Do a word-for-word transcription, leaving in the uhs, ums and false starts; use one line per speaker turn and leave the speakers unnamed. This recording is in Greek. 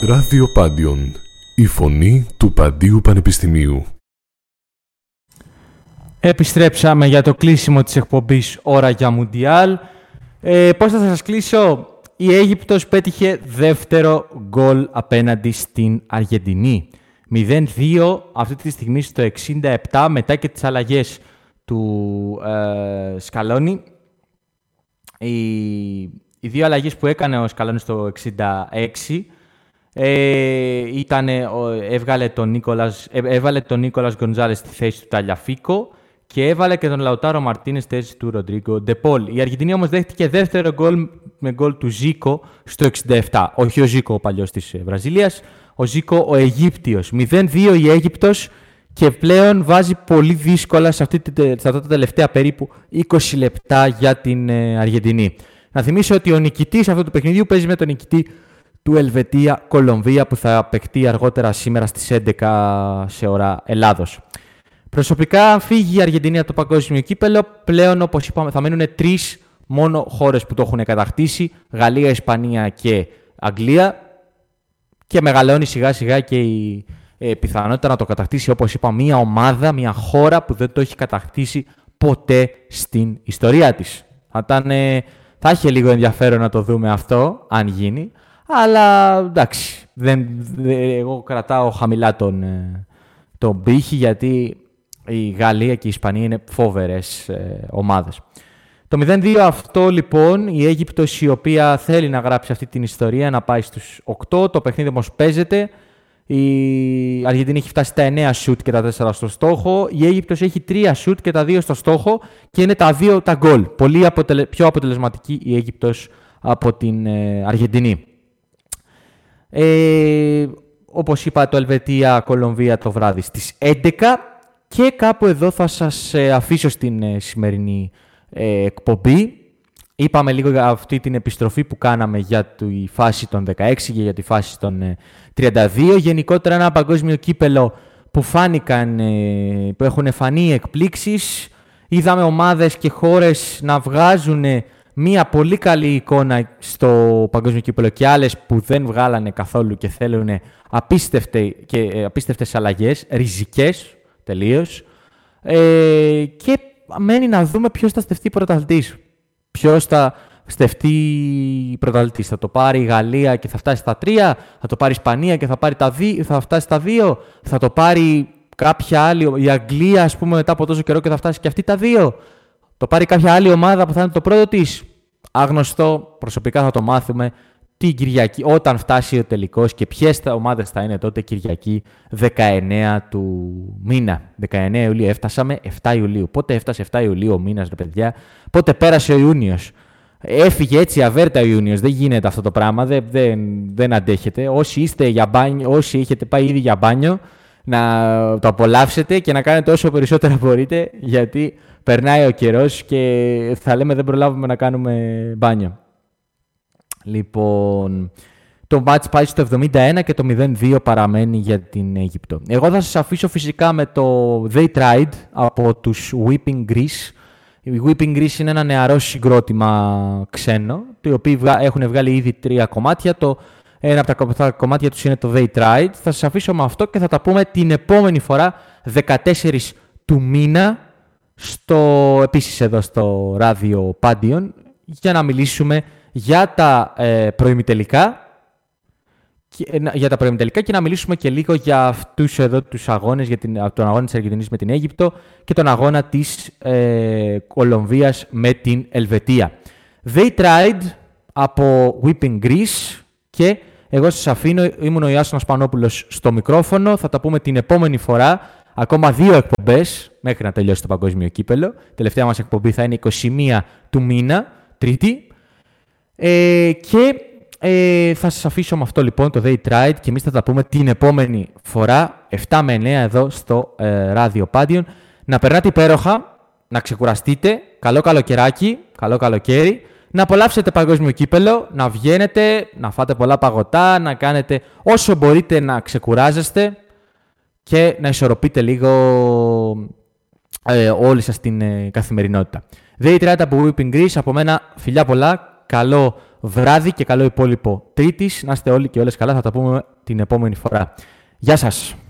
Ράδιο Πάντιον, η φωνή του Παντίου Πανεπιστημίου.
Επιστρέψαμε για το κλείσιμο της εκπομπής Ώρα για Μουντιάλ. Ε, πώς θα σας κλείσω? Η Αίγυπτος πέτυχε δεύτερο γκολ απέναντι στην Αργεντινή. μηδέν δύο αυτή τη στιγμή στο εξήντα επτά, μετά και τις αλλαγές του ε, Σκαλόνι. Οι, οι δύο αλλαγές που έκανε ο Σκαλόνι στο εξήντα έξι ε, ήτανε, έβγαλε τον Νίκολας, έβαλε τον Νίκολας Γκοντζάλες στη θέση του Ταλιαφίκο και έβαλε και τον Λαουτάρο Μαρτίνες στη θέση του Ροντρίγκο Ντεπόλ. Η Αργεντινή όμως δέχτηκε δεύτερο γκολ με γκολ του Ζίκο στο εξήντα επτά. Όχι ο Ζίκο ο παλιός της Βραζιλίας, ο Ζίκο ο Αιγύπτιος. μηδέν δύο η Αίγυπτος και πλέον βάζει πολύ δύσκολα σε, αυτή, σε αυτά τα τελευταία περίπου είκοσι λεπτά για την ε, Αργεντινή. Να θυμίσω ότι ο νικητής αυτού του παιχνιδιού παίζει με τον νικητή του Ελβετία Κολομβία που θα παιχτεί αργότερα σήμερα στις έντεκα σε ώρα Ελλάδος. Προσωπικά, φύγει η Αργεντινή από το παγκόσμιο κύπελο. Πλέον, όπως είπαμε, θα μένουν τρεις μόνο χώρες που το έχουν κατακτήσει. Γαλλία, Ισπανία και Αγγλία. Και μεγαλώνει σιγά σιγά και η ε, πιθανότητα να το κατακτήσει, όπως είπα, μια ομάδα, μια χώρα που δεν το έχει κατακτήσει ποτέ στην ιστορία της. Θα, ήταν, ε, θα είχε λίγο ενδιαφέρον να το δούμε αυτό, αν γίνει. Αλλά εντάξει, δεν, δε, εγώ κρατάω χαμηλά τον, ε, τον πύχη, γιατί η Γαλλία και η Ισπανία είναι φόβερες ε, ομάδες. Το μηδέν δύο αυτό λοιπόν, η Αίγυπτος η οποία θέλει να γράψει αυτή την ιστορία, να πάει στους οκτώ, το παιχνίδι όμως παίζεται. Η Αργεντινή έχει φτάσει στα εννέα σουτ και τα τέσσερα στο στόχο. Η Αίγυπτος έχει τρία σουτ και τα δύο στο στόχο και είναι τα δύο τα γκολ. Πολύ αποτελε... πιο αποτελεσματική η Αίγυπτος από την ε, Αργεντινή. Ε, όπως είπα, το Ελβετία-Κολομβία το βράδυ στις έντεκα και κάπου εδώ θα σας ε, αφήσω στην ε, σημερινή ε, εκπομπή. Είπαμε λίγο για αυτή την επιστροφή που κάναμε για τη φάση των δεκαέξι και για τη φάση των ε, τριάντα δύο. Γενικότερα ένα παγκόσμιο κύπελο που φάνηκαν, ε, που έχουν φανεί εκπλήξεις. Είδαμε ομάδες και χώρες να βγάζουν ε, μία πολύ καλή εικόνα στο παγκόσμιο κύπελο και άλλες που δεν βγάλανε καθόλου και θέλουν απίστευτε, και, ε, απίστευτες αλλαγές, ριζικές τελείως. Ε, και μένει να δούμε ποιος θα στεφτεί πρωταθλητής. Ποιος θα στεφτεί πρωταθλητής. Θα το πάρει η Γαλλία και θα φτάσει στα τρία, θα το πάρει η Ισπανία και θα, πάρει τα δι... θα φτάσει στα δύο, θα το πάρει κάποια άλλη, η Αγγλία ας πούμε μετά από τόσο καιρό και θα φτάσει και αυτή τα δύο. Το πάρει κάποια άλλη ομάδα που θα είναι το πρώτο της. Άγνωστο, προσωπικά θα το μάθουμε την Κυριακή, όταν φτάσει ο τελικός και ποιες ομάδες θα είναι τότε Κυριακή δεκαεννέα του μήνα. δεκαεννέα Ιουλίου έφτασαμε, επτά Ιουλίου. Πότε έφτασε επτά Ιουλίου ο μήνας, ρε παιδιά? Πότε πέρασε ο Ιούνιος? Έφυγε έτσι αβέρτα ο Ιούνιος. Δεν γίνεται αυτό το πράγμα, δεν, δεν, δεν αντέχετε. Όσοι, είστε για μπάνιο, όσοι έχετε πάει ήδη για μπάνιο, να το απολαύσετε και να κάνετε όσο περισσότερα μπορείτε, γιατί περνάει ο καιρός και θα λέμε δεν προλάβουμε να κάνουμε μπάνιο. Λοιπόν, το match πάει στο εβδομήντα ένα και το μηδέν δύο παραμένει για την Αίγυπτο. Εγώ θα σας αφήσω φυσικά με το They Tried από τους Weeping Greece. Οι Weeping Greece είναι ένα νεαρό συγκρότημα ξένο, οι οποίοι έχουν βγάλει ήδη τρία κομμάτια. Το ένα από τα κομμάτια τους είναι το They Tried. Θα σας αφήσω με αυτό και θα τα πούμε την επόμενη φορά, δεκατέσσερις του μήνα, στο, επίσης εδώ στο ράδιο Πάντιον, για να μιλήσουμε για τα ε, προημιτελικά και, ε, για τα προημιτελικά και να μιλήσουμε και λίγο για αυτούς εδώ τους αγώνες, για την, τον αγώνα της Αργεντινής με την Αίγυπτο και τον αγώνα της ε, Κολομβίας με την Ελβετία. They Tried από Weeping Greece και εγώ σας αφήνω. Ήμουν ο Ιάσονας Πανόπουλος στο μικρόφωνο. Θα τα πούμε την επόμενη φορά. Ακόμα δύο εκπομπές μέχρι να τελειώσει το παγκόσμιο κύπελο. Τελευταία μας εκπομπή θα είναι είκοσι μία του μήνα, Τρίτη. Ε, και ε, θα σας αφήσω με αυτό λοιπόν το They Tried και εμείς θα τα πούμε την επόμενη φορά επτά με εννέα εδώ στο ε, ράδιο Πάντιον. Να περνάτε υπέροχα, να ξεκουραστείτε, καλό καλοκαιράκι, καλό καλοκαίρι, να απολαύσετε παγκόσμιο κύπελο, να βγαίνετε, να φάτε πολλά παγωτά, να κάνετε όσο μπορείτε να ξεκουράζεστε και να ισορροπείτε λίγο ε, όλη σας την ε, καθημερινότητα. They Tried από Weeping Greece, από μένα φιλιά πολλά. καλό βράδυ και καλό υπόλοιπο Τρίτης. Να είστε όλοι και όλες καλά. Θα τα πούμε την επόμενη φορά. Γεια σας.